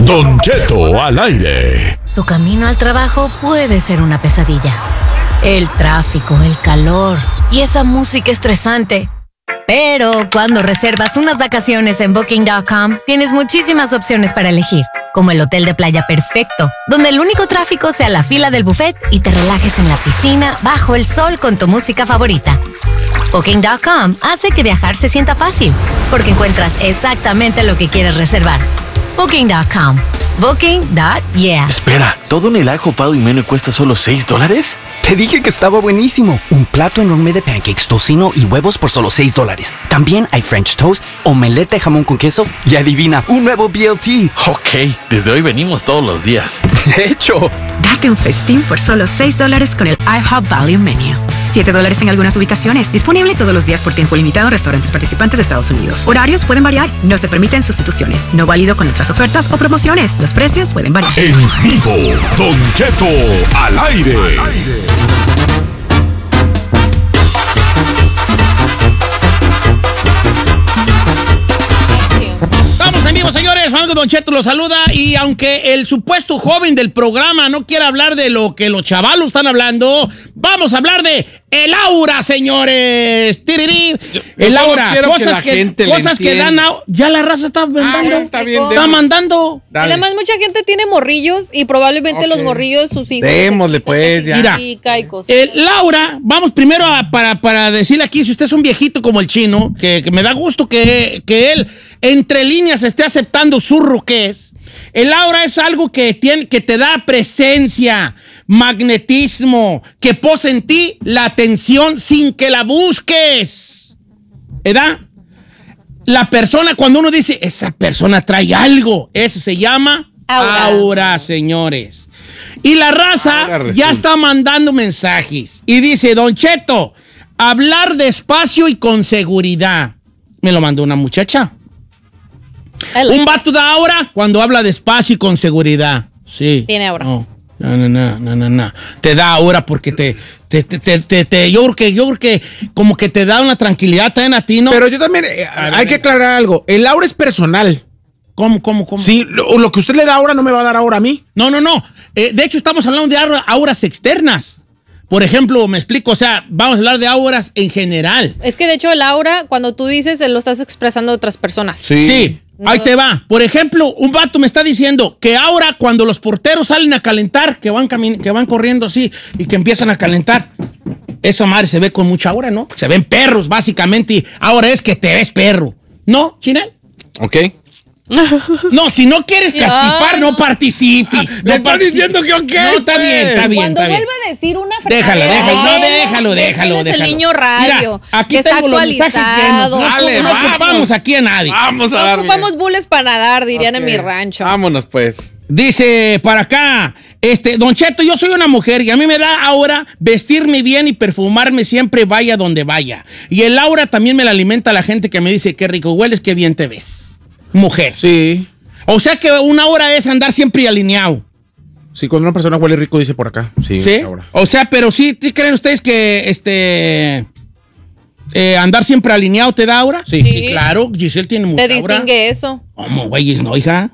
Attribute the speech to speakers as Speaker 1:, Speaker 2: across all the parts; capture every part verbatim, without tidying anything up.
Speaker 1: Don Cheto al aire.
Speaker 2: Tu camino al trabajo puede ser una pesadilla. El tráfico, el calor y esa música estresante. Pero cuando reservas unas vacaciones en Booking punto com, tienes muchísimas opciones para elegir, como el hotel de playa perfecto, donde el único tráfico sea la fila del buffet y te relajes en la piscina bajo el sol con tu música favorita. Booking punto com hace que viajar se sienta fácil, porque encuentras exactamente lo que quieres reservar. Booking punto com. Booking punto yeah.
Speaker 3: Espera, ¿todo en el ajo pado y menú cuesta solo seis dólares?
Speaker 4: Te dije que estaba buenísimo. Un plato enorme de pancakes, tocino y huevos por solo seis dólares. También hay French toast, omelette de jamón con queso y adivina, un nuevo B L T.
Speaker 3: Ok, desde hoy venimos todos los días.
Speaker 4: De hecho,
Speaker 5: date un festín por solo seis dólares con el IHOP Value Menu. siete dólares en algunas ubicaciones. Disponible todos los días por tiempo limitado en restaurantes participantes de Estados Unidos. Horarios pueden variar. No se permiten sustituciones. No válido con otras ofertas o promociones. Los precios pueden variar.
Speaker 1: En vivo, Don Cheto al aire. Al aire.
Speaker 6: Vamos en vivo, señores. Juan Don Cheto los saluda. Y aunque el supuesto joven del programa no quiera hablar de lo que los chavalos están hablando, vamos a hablar de el aura, señores. Tirirí.
Speaker 7: Yo, yo
Speaker 6: el aura.
Speaker 7: Cosas que,
Speaker 6: que, cosas que dan. A, ya la raza está mandando.
Speaker 7: Ah, está bien,
Speaker 6: está mandando.
Speaker 8: Dale. Además, mucha gente tiene morrillos y probablemente okay. los morrillos, sus hijos.
Speaker 7: Démosle, pues, ya.
Speaker 6: Mira, el Laura, vamos primero a, para, para decirle aquí, si usted es un viejito como el chino, que, que me da gusto que, que él, entre líneas, esté aceptando su ruquez. El aura es algo que, tiene, que te da presencia, magnetismo, que posa en ti la atención sin que la busques. ¿Verdad? La persona, cuando uno dice, esa persona trae algo, eso se llama aura, aura señores. Y la raza ya está mandando mensajes. Y dice, Don Cheto, hablar despacio y con seguridad. Me lo mandó una muchacha. Un vato da aura cuando habla despacio y con seguridad. Sí.
Speaker 8: Tiene aura.
Speaker 6: No, no, no, no, no, no, no. Te da aura porque te, te, te, te, te, te yo creo que, yo creo que como que te da una tranquilidad también a ti, ¿no?
Speaker 7: Pero yo también, eh, hay ver, que aclarar algo. El aura es personal.
Speaker 6: ¿Cómo, cómo, cómo?
Speaker 7: Sí, lo, lo que usted le da aura no me va a dar aura a mí.
Speaker 6: No, no, no. Eh, de hecho, estamos hablando de aura, auras externas. Por ejemplo, me explico, o sea, vamos a hablar de auras en general.
Speaker 8: Es que de hecho el aura, cuando tú dices, lo estás expresando a otras personas.
Speaker 6: Sí. Sí. No. Ahí te va. Por ejemplo, un vato me está diciendo que ahora cuando los porteros salen a calentar, que van, camin- que van corriendo así y que empiezan a calentar, esa madre se ve con mucha aura, ¿no? Se ven perros, básicamente, y ahora es que te ves perro. ¿No, Chinel?
Speaker 7: Ok.
Speaker 6: No, si no quieres participar, no, no participes.
Speaker 7: Me
Speaker 6: no
Speaker 7: está diciendo que ok.
Speaker 6: No, está bien, está bien.
Speaker 8: Cuando
Speaker 6: está bien.
Speaker 8: vuelva a decir una frase.
Speaker 6: Déjalo, déjalo, no, déjalo, déjalo, déjalo.
Speaker 8: Es el niño radio.
Speaker 6: Mira, aquí
Speaker 8: que
Speaker 6: tengo
Speaker 8: está
Speaker 6: los mensajes llenos. No,
Speaker 7: Dale,
Speaker 6: no
Speaker 7: vamos.
Speaker 6: ocupamos aquí a nadie.
Speaker 7: Vamos a
Speaker 8: No
Speaker 7: darle.
Speaker 8: ocupamos bules para nadar, dirían
Speaker 7: okay.
Speaker 8: en mi rancho.
Speaker 7: Vámonos, pues.
Speaker 6: Dice para acá, este, Don Cheto, yo soy una mujer y a mí me da aura vestirme bien y perfumarme siempre vaya donde vaya. Y el aura también me la alimenta la gente que me dice, qué rico hueles, qué bien te ves. Mujer.
Speaker 7: Sí.
Speaker 6: O sea que una aura es andar siempre alineado.
Speaker 7: Sí, cuando una persona huele rico, dice por acá. Sí.
Speaker 6: ¿Sí? O sea, pero sí, ¿sí creen ustedes que este eh, andar siempre alineado te da aura?
Speaker 7: Sí.
Speaker 6: Sí, sí, claro. Giselle tiene mucha
Speaker 8: aura. Te distingue eso.
Speaker 6: ¿Cómo, güeyes, no, hija?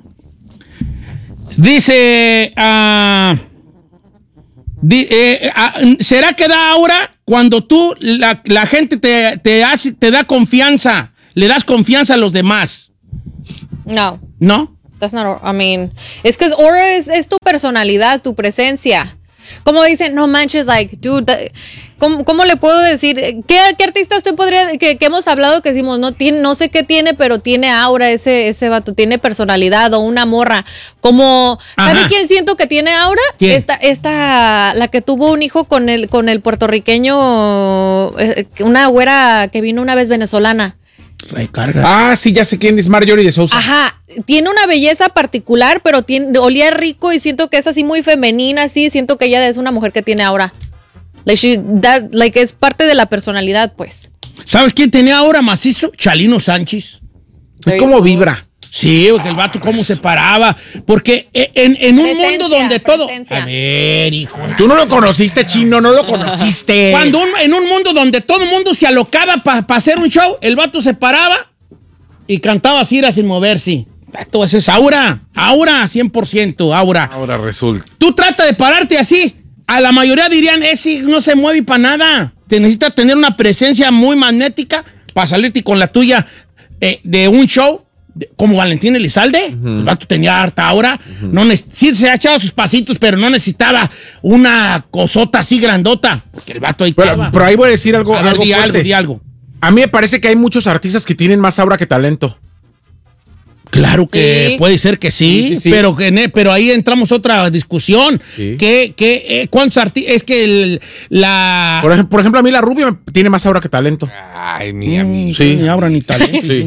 Speaker 6: Dice, uh, di, eh, uh, ¿será que da aura cuando tú, la, la gente te, te, hace, te da confianza, le das confianza a los demás?
Speaker 8: No.
Speaker 6: ¿No?
Speaker 8: That's not, I mean, es que aura es, es tu personalidad, tu presencia. Como dicen, no manches, like, dude, that, ¿cómo, ¿cómo le puedo decir? ¿Qué, qué artista usted podría, que, que hemos hablado que decimos, no tiene, no sé qué tiene, pero tiene aura ese, ese vato, tiene personalidad o una morra? Como, ¿sabe Ajá. quién siento que tiene aura?
Speaker 6: ¿Quién?
Speaker 8: Esta, esta, la que tuvo un hijo con el, con el puertorriqueño, una güera que vino una vez venezolana.
Speaker 6: Recarga.
Speaker 7: Ah, sí, ya sé quién es Marjorie de Sousa.
Speaker 8: Ajá, tiene una belleza particular, pero tiene, olía rico y siento que es así muy femenina, sí, siento que ella es una mujer que tiene aura. Like, she, that, like es parte de la personalidad, pues.
Speaker 6: ¿Sabes quién tenía aura macizo? Chalino Sánchez.
Speaker 7: Es como vibra.
Speaker 6: Sí, porque el vato cómo se paraba. Porque en, en un
Speaker 8: Presencia,
Speaker 6: mundo donde todo...
Speaker 8: presencia.
Speaker 6: A ver, hijo.
Speaker 7: Tú no lo conociste, chino, no lo conociste.
Speaker 6: Cuando un, en un mundo donde todo el mundo se alocaba para pa hacer un show, el vato se paraba y cantaba así, era sin moverse. Vato, ese es aura. Aura, cien por ciento, aura.
Speaker 9: Ahora resulta.
Speaker 6: Tú trata de pararte así. A la mayoría dirían, ese no se mueve para nada. Te necesita tener una presencia muy magnética para salirte con la tuya eh, de un show de, como Valentín Elizalde. Uh-huh. El vato tenía harta aura. Uh-huh. No neces- sí se ha echado sus pasitos, pero no necesitaba una cosota así grandota. Porque el vato ahí
Speaker 7: pero,
Speaker 6: estaba.
Speaker 7: pero ahí voy a decir algo.
Speaker 6: A ver,
Speaker 7: algo
Speaker 6: di
Speaker 7: fuerte.
Speaker 6: algo, di algo.
Speaker 7: A mí me parece que hay muchos artistas que tienen más aura que talento.
Speaker 6: Claro que
Speaker 8: Sí.
Speaker 6: puede ser que sí,
Speaker 7: Sí, sí, sí.
Speaker 6: Pero, que, ne- pero ahí entramos a otra discusión.
Speaker 7: Sí.
Speaker 6: Que, que, eh, ¿Cuántos artistas? Es que el, la...
Speaker 7: Por ejemplo, por ejemplo, a mí la rubia me- tiene más aura que talento.
Speaker 9: Ay, mi amigo.
Speaker 7: Sí.
Speaker 6: Ni ahora ni talento.
Speaker 7: Sí.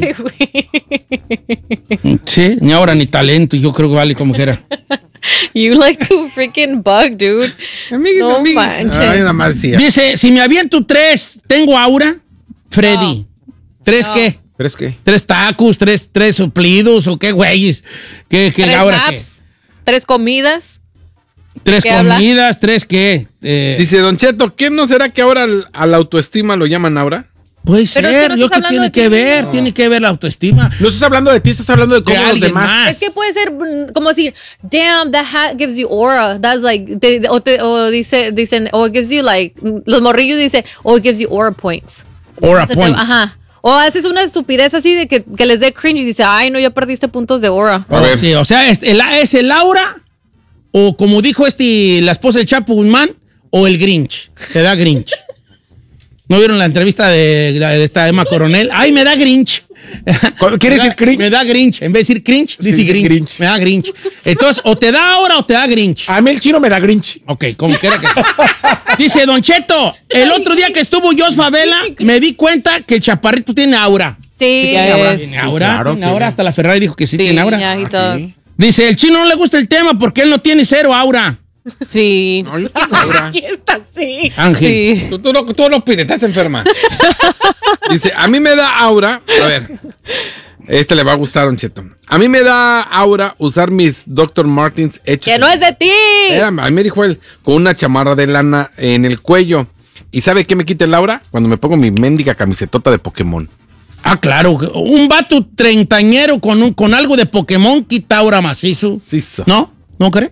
Speaker 6: Sí, ni ahora ni talento. Yo creo que vale como quiera.
Speaker 8: You like to freaking bug, dude.
Speaker 9: Amiguito,
Speaker 8: No
Speaker 9: amiguito.
Speaker 8: manches.
Speaker 9: Ay, nada más sí.
Speaker 6: Dice, si me aviento tres, ¿tengo aura? Freddy. ¿Tres
Speaker 8: No.
Speaker 6: qué?
Speaker 7: ¿Pero es que?
Speaker 6: ¿Tres tacos? ¿Tres, tres suplidos? ¿O qué güeyes? ¿Qué, qué
Speaker 8: Tres
Speaker 6: aura qué?
Speaker 8: naps, tres comidas.
Speaker 6: ¿Tres
Speaker 8: ¿Qué habla?
Speaker 6: comidas? ¿Tres qué? Eh,
Speaker 9: Dice Don Cheto, ¿qué no será que ahora al- a la autoestima lo llaman aura?
Speaker 6: puede
Speaker 8: Pero
Speaker 6: ser.
Speaker 8: es que no
Speaker 6: Yo
Speaker 8: estás
Speaker 6: creo que
Speaker 8: hablando
Speaker 6: tiene
Speaker 8: de
Speaker 6: que
Speaker 8: ti
Speaker 6: ver.
Speaker 8: mismo.
Speaker 6: Tiene que ver la autoestima.
Speaker 7: No estás hablando de ti, estás hablando de cómo
Speaker 6: De
Speaker 7: los
Speaker 6: alguien
Speaker 7: demás.
Speaker 6: más.
Speaker 8: Es que puede ser mm, como decir, damn, that hat gives you aura. That's like, te- o, te- o dice, dicen, o it gives you like, mm, los morrillos dicen, o it gives you aura points.
Speaker 6: Aura
Speaker 8: O sea, te-
Speaker 6: points.
Speaker 8: Ajá. O haces una estupidez así de que, que les dé cringe y dice, ay, no, ya perdiste puntos de aura.
Speaker 9: A
Speaker 6: Oh,
Speaker 9: ver.
Speaker 6: sí, o sea, es el, es el aura, o como dijo este, la esposa del Chapo Guzmán, o el Grinch. Te da Grinch. ¿No vieron la entrevista de, de esta Emma Coronel? ¡Ay, me da Grinch!
Speaker 7: ¿Quiere
Speaker 6: Me da-
Speaker 7: decir cringe?
Speaker 6: Me da Grinch. En vez de decir cringe,
Speaker 7: Sí,
Speaker 6: dice
Speaker 7: sí,
Speaker 6: Grinch.
Speaker 7: Grinch.
Speaker 6: Me da Grinch. Entonces, o te da aura o te da Grinch.
Speaker 7: A mí el chino me da Grinch.
Speaker 6: Ok, como quiera que dice Don Cheto, el otro día que estuvo Jos Favela, me di cuenta que el chaparrito tiene aura.
Speaker 8: Sí.
Speaker 7: Tiene aura.
Speaker 6: Tiene aura,
Speaker 7: claro,
Speaker 6: tiene
Speaker 7: tiene.
Speaker 6: aura. Hasta la Ferrari dijo que sí,
Speaker 8: Sí,
Speaker 6: tiene aura.
Speaker 8: yeah, he
Speaker 6: Ah,
Speaker 8: does.
Speaker 6: sí. Dice, el chino no le gusta el tema porque él no tiene cero aura.
Speaker 8: Sí.
Speaker 9: No, yo tengo aura.
Speaker 8: Ahí está, sí.
Speaker 6: Ángel.
Speaker 8: Sí.
Speaker 9: Tú, tú, no, tú no opines, estás enferma. Dice, a mí me da aura. A ver, este le va a gustar, Don Cheto. A mí me da aura usar mis doctor Martens hechos.
Speaker 8: Que no es de ti.
Speaker 9: Espérame, a mí me dijo él, con una chamarra de lana en el cuello. ¿Y sabe qué me quita el aura? Cuando me pongo mi mendiga camisetota de Pokémon.
Speaker 6: Ah, claro. Un vato treintañero con, un, con algo de Pokémon quita aura macizo.
Speaker 9: Sí, so.
Speaker 6: ¿No? ¿No cree?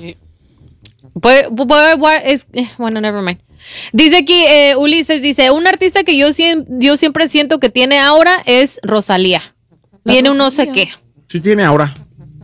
Speaker 8: Puede- puede- puede- es, eh, bueno, never mind. Dice aquí, eh, Ulises dice, un artista que yo, siem- yo siempre siento que tiene aura es Rosalía. Tiene un no sé qué.
Speaker 7: Sí tiene aura.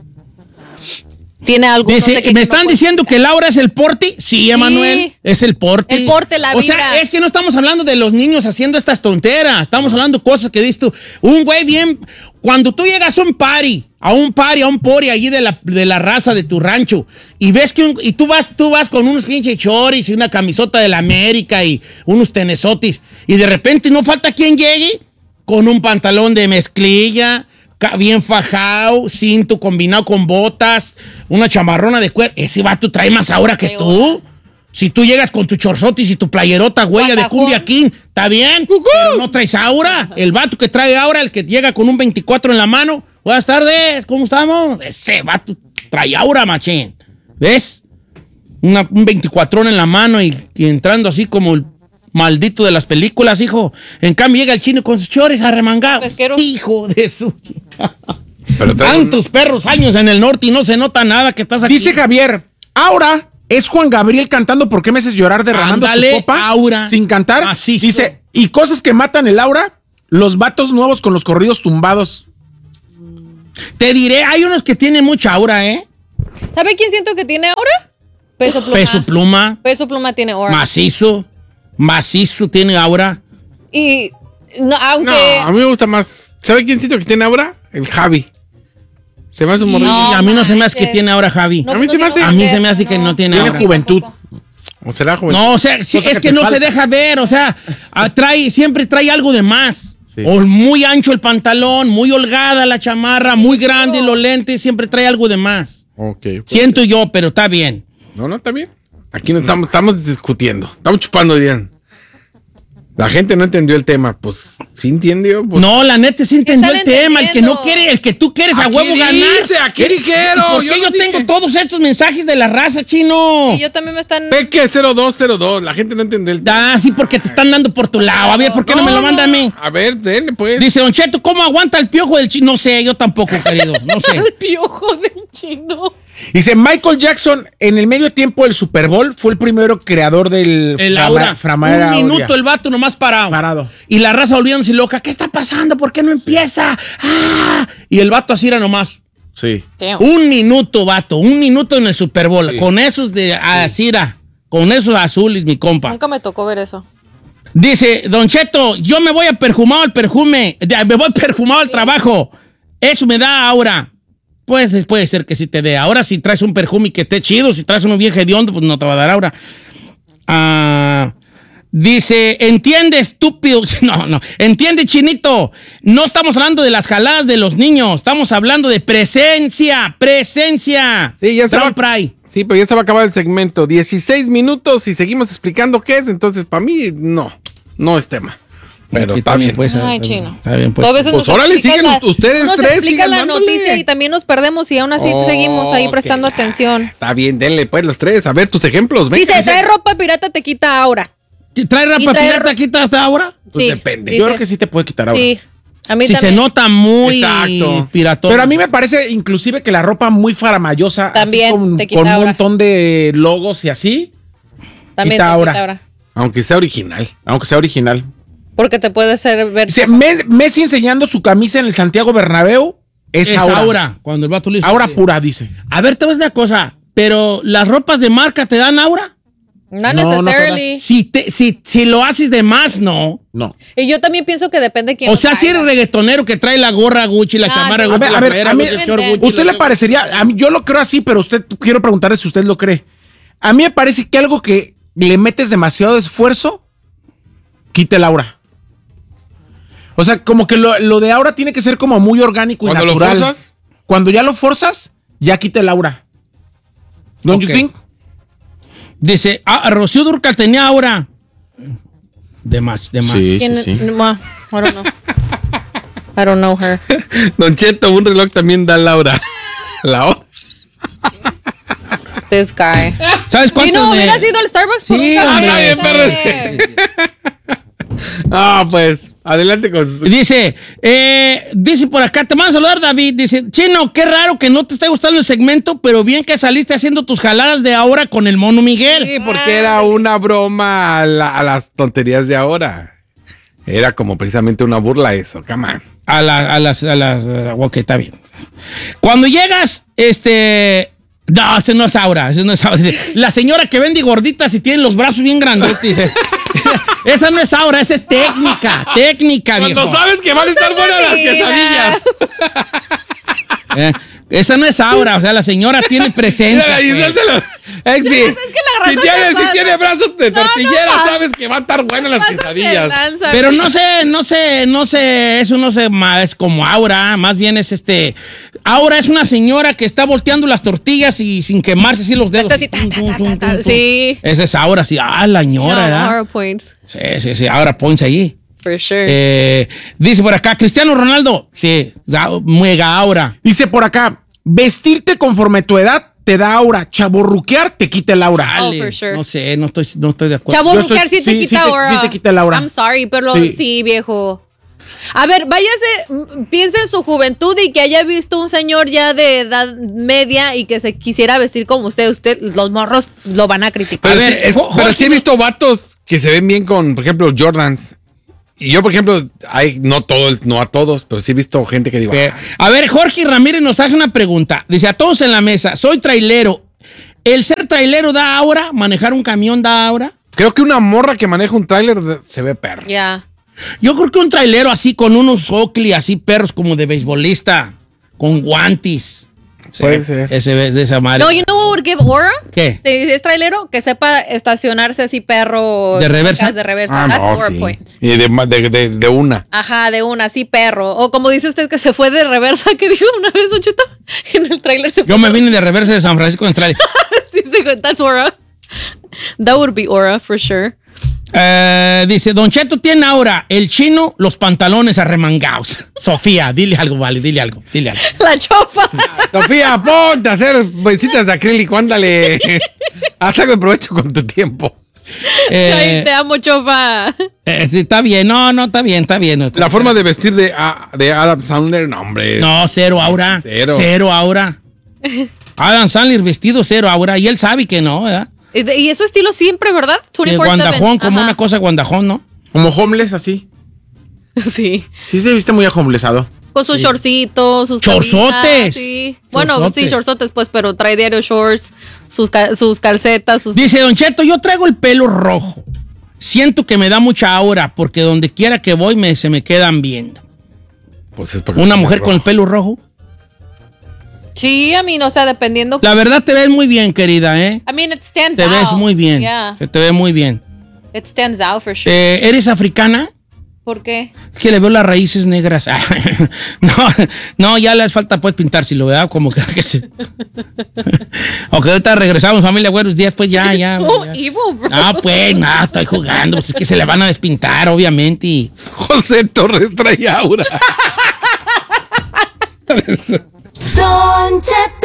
Speaker 8: Tiene algo.
Speaker 6: Dice,
Speaker 8: no sé qué
Speaker 6: ¿me
Speaker 8: que
Speaker 6: están
Speaker 8: acuerdo.
Speaker 6: diciendo que el aura es el porte? Sí, Emanuel, es el porte.
Speaker 8: El porte, la
Speaker 6: O sea,
Speaker 8: vibra.
Speaker 6: es que no estamos hablando de los niños haciendo estas tonteras. Estamos hablando de cosas que dices tú. Un güey bien... Cuando tú llegas a un party, a un party, a un pori allí de la, de la raza de tu rancho, y ves que un, y tú vas, tú vas con unos pinches choris y una camisota de la América y unos tenesotis, y de repente no falta quien llegue con un pantalón de mezclilla, ca- bien fajado, cinto combinado con botas, una chamarrona de cuero. Ese vato trae más aura que tú. Si tú llegas con tu chorzotis y tu playerota huella de
Speaker 8: Guatajón.
Speaker 6: cumbia king, está bien, pero no traes aura. El vato que trae aura, el que llega con un veinticuatro en la mano, buenas tardes, ¿cómo estamos? Ese vato trae aura, machín. ¿Ves? Una- un veinticuatro en la mano y, y entrando así como el maldito de las películas, hijo. En cambio llega el chino con sus chores arremangados.
Speaker 8: Pesquero.
Speaker 6: Hijo de su...
Speaker 9: Pero trae un-
Speaker 6: Tantos perros años en el norte y no se nota nada que estás aquí.
Speaker 7: Dice Javier, aura es Juan Gabriel cantando ¿Por qué me haces llorar derramando
Speaker 6: Ándale,
Speaker 7: su copa?
Speaker 6: aura.
Speaker 7: Sin cantar.
Speaker 6: Macizo.
Speaker 7: Dice, y cosas que matan el aura, los vatos nuevos con los corridos tumbados.
Speaker 6: Te diré, hay unos que tienen mucha aura, ¿eh?
Speaker 8: ¿Sabe quién siento que tiene aura? Peso Pluma.
Speaker 6: Peso Pluma,
Speaker 8: Peso Pluma tiene aura.
Speaker 6: macizo, macizo tiene aura.
Speaker 8: Y no, aunque...
Speaker 9: No, a mí me gusta más. ¿Sabe quién siento que tiene aura? El Javi. Se me hace un morrillo.
Speaker 6: Y a mí no se me hace que
Speaker 8: manches.
Speaker 6: tiene aura Javi.
Speaker 8: No,
Speaker 9: a mí
Speaker 8: no
Speaker 9: se me
Speaker 8: tiene
Speaker 9: hace-
Speaker 6: A mí
Speaker 8: aura,
Speaker 6: se me hace que no tiene
Speaker 7: Tiene
Speaker 6: aura.
Speaker 7: juventud.
Speaker 9: ¿O será joven?
Speaker 6: No, o sea, sí,
Speaker 7: Cosa
Speaker 6: es
Speaker 7: que
Speaker 6: que
Speaker 7: te
Speaker 6: no se
Speaker 7: falta.
Speaker 6: deja ver, o sea, ah, trae, siempre trae algo de más.
Speaker 7: Sí.
Speaker 6: O muy ancho el pantalón, muy holgada la chamarra, muy grande los lentes, siempre trae algo de más.
Speaker 9: Ok. pues,
Speaker 6: Siento yo, pero está bien.
Speaker 9: No, no, está bien. Aquí no estamos, estamos discutiendo. Estamos chupando bien. La gente no entendió el tema. Pues, ¿sí entendió? Pues,
Speaker 6: No, la neta sí entendió el
Speaker 8: están
Speaker 6: tema. El que no
Speaker 8: entendiendo?
Speaker 6: quiere, el que tú quieres a
Speaker 9: Aquí
Speaker 6: huevo ganar.
Speaker 9: dice, aquí dijeron,
Speaker 6: ¿Por
Speaker 9: yo
Speaker 6: qué
Speaker 9: no
Speaker 6: yo,
Speaker 9: dije.
Speaker 6: tengo todos estos mensajes de la raza, chino?
Speaker 8: Y yo también me están...
Speaker 9: Peque cero dos cero dos. La gente no entendió el tema.
Speaker 6: Ah, sí, porque te están dando por tu lado. A ver, ¿por qué no, me lo manda a mí?
Speaker 9: A ver, denle pues.
Speaker 6: Dice, Don Cheto, ¿cómo aguanta el piojo del chino? No sé, yo tampoco, querido. No sé.
Speaker 8: El piojo del chino.
Speaker 7: Dice Michael Jackson, en el medio tiempo del Super Bowl, fue el primero creador del
Speaker 6: El
Speaker 7: frama-
Speaker 6: aura.
Speaker 7: framadera
Speaker 6: Un minuto
Speaker 7: aurea.
Speaker 6: el vato nomás parado.
Speaker 7: Parado.
Speaker 6: Y la raza volviéndose loca. ¿Qué está pasando? ¿Por qué no empieza? ¡Ah! Y el vato así era nomás.
Speaker 7: Sí.
Speaker 6: Un minuto, vato. Un minuto en el Super Bowl. Con esos de Asira. Con esos azules, mi compa.
Speaker 8: Nunca me tocó ver eso.
Speaker 6: Dice, Don Cheto, yo me voy a perfumado al perfume. de- Me voy perfumado al trabajo. Eso me da aura. Pues puede ser que sí te dé. Ahora si traes un perfume que esté chido, si traes uno bien hediondo, pues no te va a dar aura. Ah, dice, entiende, estúpido. No, no. Entiende, chinito. No estamos hablando de las jaladas de los niños. Estamos hablando de presencia. Presencia.
Speaker 9: Sí, ya se va.
Speaker 6: Brown Pride.
Speaker 9: Sí, pero ya se va a acabar el segmento. dieciséis minutos y seguimos explicando qué es. Entonces, para mí, no. No es tema. Pero
Speaker 6: Aquí
Speaker 9: está
Speaker 6: también
Speaker 9: bien.
Speaker 6: puede ser.
Speaker 8: Ay, chino.
Speaker 6: Está bien, pues.
Speaker 8: Tú a veces
Speaker 9: Pues
Speaker 8: nos
Speaker 9: órale,
Speaker 8: explicas
Speaker 9: siguen
Speaker 8: la-
Speaker 9: ustedes
Speaker 8: nos
Speaker 9: tres,
Speaker 8: explica
Speaker 9: sigan
Speaker 8: la
Speaker 9: dándole.
Speaker 8: noticia y también nos perdemos y aún así
Speaker 9: Oh,
Speaker 8: seguimos ahí
Speaker 9: ok.
Speaker 8: prestando atención.
Speaker 9: Está bien, denle pues los tres. A ver tus ejemplos. Venga,
Speaker 8: Dice, trae ropa pirata te quita aura.
Speaker 6: ¿Trae
Speaker 8: Y
Speaker 6: rapa
Speaker 8: trae
Speaker 6: pirata
Speaker 8: ro-
Speaker 6: aquí hasta ahora?
Speaker 9: Pues
Speaker 8: Sí,
Speaker 9: depende.
Speaker 7: Yo
Speaker 8: dice-
Speaker 7: creo que sí te puede quitar ahora.
Speaker 8: Sí, a mí
Speaker 6: Si
Speaker 8: también.
Speaker 6: se nota muy
Speaker 9: Exacto.
Speaker 6: piratón.
Speaker 7: Pero a mí me parece inclusive que la ropa muy faramayosa,
Speaker 8: También
Speaker 7: así con,
Speaker 8: te quita
Speaker 7: con un
Speaker 8: aura.
Speaker 7: montón de logos y así,
Speaker 8: También
Speaker 7: quita
Speaker 8: te
Speaker 7: aura.
Speaker 8: quita aura.
Speaker 9: Aunque sea original.
Speaker 7: aunque sea original.
Speaker 8: Porque te puede hacer ver...
Speaker 7: Dice, Me- Messi enseñando su camisa en el Santiago Bernabéu es,
Speaker 6: es
Speaker 7: aura.
Speaker 6: aura. Cuando el vato le hizo
Speaker 7: Aura
Speaker 6: así.
Speaker 7: pura, dice.
Speaker 6: A ver, te voy a decir una cosa. Pero las ropas de marca te dan aura.
Speaker 8: Not
Speaker 7: No, no
Speaker 8: necessarily.
Speaker 6: Si, te, si, si lo haces de más, no.
Speaker 7: No.
Speaker 8: Y yo también pienso que depende de quién
Speaker 6: O
Speaker 8: lo
Speaker 6: sea, si eres
Speaker 8: traiga.
Speaker 6: reggaetonero que trae la gorra Gucci, la
Speaker 8: Ah,
Speaker 6: chamarra
Speaker 8: no.
Speaker 6: Gucci,
Speaker 7: A ver,
Speaker 6: la
Speaker 7: a ver,
Speaker 6: playera
Speaker 7: a mí-
Speaker 6: Gucci, el short Gucci,
Speaker 7: ¿Usted
Speaker 6: la-
Speaker 7: le parecería? A mí, yo lo creo así, pero usted, quiero preguntarle si usted lo cree. A mí me parece que algo que le metes demasiado esfuerzo, quita el aura. O sea, como que lo, lo de aura tiene que ser como muy orgánico y
Speaker 9: Cuando lo
Speaker 7: natural.
Speaker 9: forzas.
Speaker 7: Cuando ya lo forzas, ya quita el aura. ¿Don't
Speaker 6: Ok.
Speaker 7: you think?
Speaker 6: Dice, ah, Rocío Dúrcal tenía aura. De más, de más.
Speaker 8: ¿Quién- Ma, I don't know. I don't know her.
Speaker 9: Don Cheto, un reloj también da la hora. La hora.
Speaker 8: This guy.
Speaker 6: ¿Sabes
Speaker 8: Y
Speaker 6: cuánto?
Speaker 8: no,
Speaker 6: me-
Speaker 8: hubieras ido al Starbucks por
Speaker 6: Sí,
Speaker 8: un café.
Speaker 6: hombre.
Speaker 9: Ah, bien, perro,
Speaker 8: Sí.
Speaker 9: Ah, pues, adelante con su...
Speaker 6: Dice, eh, dice por acá, te mando a saludar, David. Dice, Chino, qué raro que no te esté gustando el segmento, pero bien que saliste haciendo tus jaladas de ahora con el mono Miguel.
Speaker 9: Sí, porque era una broma a, la- a las tonterías de ahora. Era como precisamente una burla eso, come on.
Speaker 6: A, la- a las, a las, uh, ok, está bien. Cuando llegas, este, no, ese no es Aura, ese no es Aura. Dice, la señora que vende gorditas y tiene los brazos bien grandotes, dice, esa no es Aura, esa es técnica, técnica,
Speaker 9: Cuando
Speaker 6: viejo.
Speaker 9: sabes que van a estar buenas las
Speaker 8: Mentiras.
Speaker 9: quesadillas.
Speaker 6: Eh, esa no es Aura, o sea, la señora tiene presencia.
Speaker 9: Mira, y
Speaker 6: pues.
Speaker 9: suéltalo. Eh, sí.
Speaker 8: la
Speaker 9: si,
Speaker 8: raza
Speaker 9: tiene,
Speaker 8: se
Speaker 9: si
Speaker 8: pasa.
Speaker 9: tiene brazos de
Speaker 8: No, no
Speaker 9: tortillera,
Speaker 8: pasa.
Speaker 9: sabes que van a estar buenas las
Speaker 8: Pásate de
Speaker 9: quesadillas.
Speaker 8: lanza.
Speaker 6: Pero no sé, no sé, no sé, eso no sé, ma- es como Aura, más bien es este, Aura es una señora que está volteando las tortillas y sin quemarse así los dedos.
Speaker 8: Está así, ta, ta, ta, ta, ta. Sí.
Speaker 6: Esa es Aura, sí, ah, la
Speaker 8: No,
Speaker 6: señora, ¿verdad?
Speaker 8: Aura points.
Speaker 6: Sí, sí, sí, Aura, ponse allí.
Speaker 8: For sure.
Speaker 6: Eh, dice por acá, Cristiano Ronaldo, sí, ga- mega Aura.
Speaker 7: Dice por acá, vestirte conforme tu edad te da aura. Chaborruquear te quita el aura.
Speaker 8: Oh,
Speaker 6: Dale,
Speaker 8: for sure.
Speaker 6: no sé, no estoy, no estoy de acuerdo.
Speaker 8: Chavo
Speaker 7: Yo estoy-
Speaker 8: Rucar sí te
Speaker 7: sí, sí
Speaker 8: quita
Speaker 7: te-
Speaker 8: aura.
Speaker 7: sí te quita el aura.
Speaker 8: I'm sorry, pero
Speaker 7: Sí.
Speaker 8: sí, viejo. A ver, váyase, mm, piensa en su juventud y que haya visto un señor ya de edad media y que se quisiera vestir como usted. Usted, los morros lo van a criticar.
Speaker 9: Pero,
Speaker 6: A
Speaker 9: sí,
Speaker 6: ver,
Speaker 9: es-
Speaker 6: Jo-
Speaker 9: pero
Speaker 6: Jorge,
Speaker 9: sí he
Speaker 6: no-
Speaker 9: visto vatos que se ven bien con, por ejemplo, Jordans. Y yo, por ejemplo, hay, no todo, el- no a todos, pero sí he visto gente que digo,
Speaker 6: Eh,
Speaker 9: "Ah,
Speaker 6: a ver, Jorge Ramírez nos hace una pregunta. Dice, a todos en la mesa, soy trailero. ¿El ser trailero da aura? ¿Manejar un camión da aura?
Speaker 9: creo que una morra que maneja un tráiler de- se ve perro.
Speaker 8: Ya.
Speaker 6: Yo creo que un trailero así con unos Oakley, así perros como de beisbolista, con guantes.
Speaker 9: Puede
Speaker 6: Sí,
Speaker 9: ser.
Speaker 6: Ese de esa madre.
Speaker 8: No, you know what would give aura?
Speaker 6: ¿Qué?
Speaker 8: Si es trailero, que sepa estacionarse así perro.
Speaker 6: ¿De reversa?
Speaker 8: De reversa.
Speaker 9: Ah,
Speaker 8: That's
Speaker 9: no,
Speaker 8: aura
Speaker 9: sí.
Speaker 8: point.
Speaker 9: Y de, ma- de, de- de una.
Speaker 8: Ajá, de una, así perro. O como dice usted que se fue de reversa, que dijo una vez, Ocheta, en el trailer se fue.
Speaker 6: Yo me vine de reversa de San Francisco en trailer.
Speaker 8: Sí, sí, that's aura. That would be aura, for sure.
Speaker 6: Eh, dice, Don Cheto tiene ahora el chino, los pantalones arremangados. Sofía, dile algo, vale, dile algo, dile algo.
Speaker 8: La chofa.
Speaker 9: Sofía, ponte a hacer besitas de acrílico, ándale. Haz algo de provecho con tu tiempo.
Speaker 6: Eh,
Speaker 8: Ay, te amo, chofa.
Speaker 6: eh, sí, está bien, no, no, está bien, está bien.
Speaker 9: La forma de vestir de, ah, de Adam Sandler, no, hombre.
Speaker 6: No, cero aura.
Speaker 9: Cero.
Speaker 6: Cero aura. Adam Sandler vestido cero aura y él sabe que no, ¿verdad?
Speaker 8: Y de- y eso estilo siempre, ¿verdad?
Speaker 6: Sí,
Speaker 8: veinticuatro siete.
Speaker 6: guandajón, como
Speaker 8: Ajá.
Speaker 6: una cosa guandajón, ¿no?
Speaker 7: Como homeless, así.
Speaker 8: Sí.
Speaker 7: Sí se viste muy homelessado.
Speaker 8: Con sus shortcitos, sus
Speaker 6: Chorzotes.
Speaker 8: camisas, sí. Bueno,
Speaker 6: Chorzotes.
Speaker 8: sí, shortzotes, pues, pero trae diario shorts, sus, ca- sus calcetas, sus...
Speaker 6: Dice, Don Cheto, yo traigo el pelo rojo. Siento que me da mucha aura porque donde quiera que voy me, se me quedan viendo.
Speaker 9: Pues es porque
Speaker 6: Una
Speaker 9: es
Speaker 6: mujer
Speaker 9: rojo.
Speaker 6: con el pelo rojo.
Speaker 8: Sí, a mí, no, o sea, dependiendo...
Speaker 6: La verdad te ves muy bien, querida, ¿eh?
Speaker 8: I mean, it stands
Speaker 6: Te
Speaker 8: out.
Speaker 6: ves muy bien.
Speaker 8: Yeah,
Speaker 6: Se te ve muy bien.
Speaker 8: it stands out for sure.
Speaker 6: Eh, ¿Eres africana?
Speaker 8: ¿Por qué?
Speaker 6: Es que le veo las raíces negras. no, no, ya les falta pues pintárselo, ¿verdad? Como que, que se... Ok, ahorita regresamos, familia, buenos días, pues ya, ya.
Speaker 8: So
Speaker 6: ya.
Speaker 8: evil, bro.
Speaker 6: Ah, pues, no, estoy jugando. Pues es que se le van a despintar, obviamente. Y...
Speaker 9: José Torres trae aura.
Speaker 10: Don Cheto.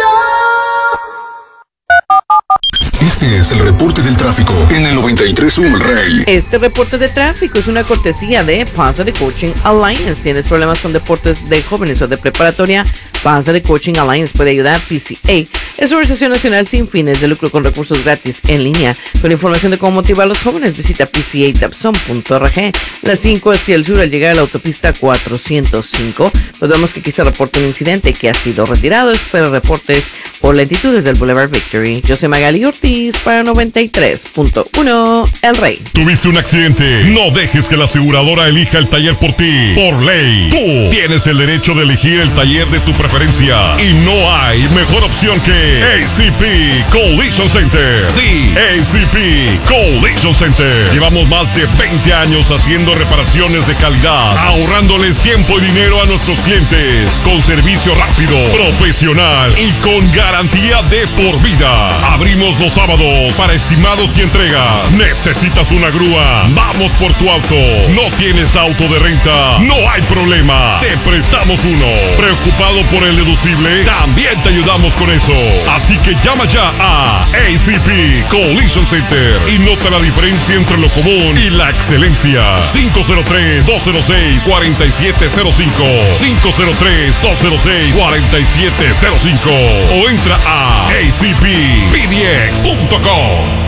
Speaker 1: Este es el reporte del tráfico en el noventa y tres punto uno El Rey.
Speaker 11: Este reporte de tráfico es una cortesía de Panza de Coaching Alliance. ¿Tienes problemas con deportes de jóvenes o de preparatoria? Panza de Coaching Alliance puede ayudar. P C A es una organización nacional sin fines de lucro con recursos gratis en línea. Con información de cómo motivar a los jóvenes, visita p c a dapson punto org. Las cinco hacia el sur al llegar a la autopista cuatrocientos cinco. Nos vemos que aquí se reporta un incidente que ha sido retirado. Espero reportes por lentitudes del Boulevard Victory. Yo soy Magali Ortiz para noventa y tres punto uno El Rey.
Speaker 1: ¿Tuviste un accidente? No dejes que la aseguradora elija el taller por ti. Por ley, tú tienes el derecho de elegir el taller de tu preferencia. Y no hay mejor opción que A C P Collision Center. Sí, A C P Collision Center. Llevamos más de veinte años haciendo reparaciones de calidad, ahorrándoles tiempo y dinero a nuestros clientes, con servicio rápido, profesional y con garantía de por vida. Abrimos los sábados para estimados y entregas. ¿Necesitas una grúa? Vamos por tu auto. ¿No tienes auto de renta? No hay problema. Te prestamos uno. ¿Preocupado por el deducible? También te ayudamos con eso. Así que llama ya a A C P Collision Center y nota la diferencia entre lo común y la excelencia. cinco cero tres, dos cero seis, cuatro siete cero cinco cinco cero tres, dos cero seis, cuatro siete cero cinco o entra a a c p p d x punto com.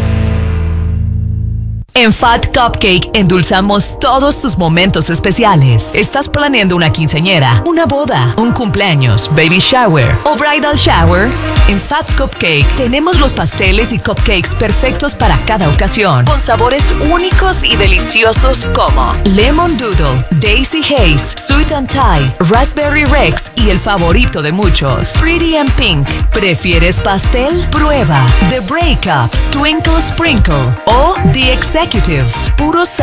Speaker 12: En Fat Cupcake endulzamos todos tus momentos especiales. ¿Estás planeando una quinceañera, una boda, un cumpleaños, baby shower o bridal shower? En Fat Cupcake tenemos los pasteles y cupcakes perfectos para cada ocasión, con sabores únicos y deliciosos como Lemon Doodle, Daisy Haze, Sweet and Thai, Raspberry Rex y el favorito de muchos, Pretty and Pink. ¿Prefieres pastel? Prueba The Breakup, Twinkle Sprinkle o The Executive. Puros